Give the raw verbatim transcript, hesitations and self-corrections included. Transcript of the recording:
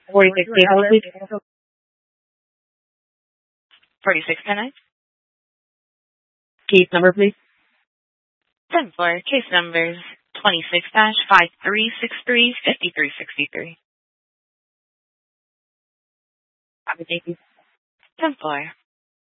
forty-six table, please. forty-six ten nine. Case number, please. ten four. Case numbers twenty-six dash five three six three fifty-three sixty-three. Thank you. ten four.